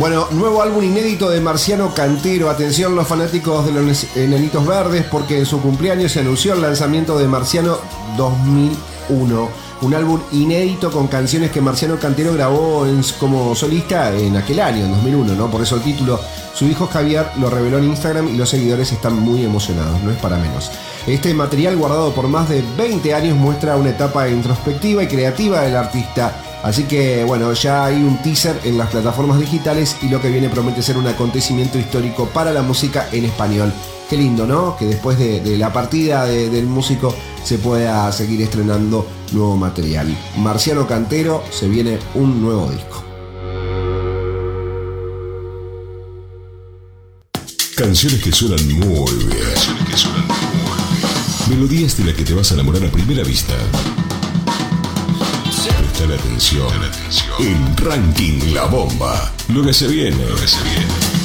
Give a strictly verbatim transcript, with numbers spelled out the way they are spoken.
Bueno, nuevo álbum inédito de Marciano Cantero. Atención los fanáticos de los Enanitos Verdes, porque en su cumpleaños se anunció el lanzamiento de Marciano dos mil uno. Un álbum inédito con canciones que Marciano Cantero grabó en, como solista en aquel año, en dos mil uno, ¿no? Por eso el título. Su hijo Javier lo reveló en Instagram y los seguidores están muy emocionados, no es para menos. Este material, guardado por más de veinte años, muestra una etapa introspectiva y creativa del artista. Así que, bueno, ya hay un teaser en las plataformas digitales y lo que viene promete ser un acontecimiento histórico para la música en español. Qué lindo, ¿no? Que después de, de la partida de, del músico se pueda seguir estrenando nuevo material. Marciano Cantero, se viene un nuevo disco. Canciones que suenan muy bien. Canciones que suenan muy bien. Melodías de las que te vas a enamorar a primera vista. Presta la atención. En Ranking La Bomba. Lo que se viene. Lo que se viene.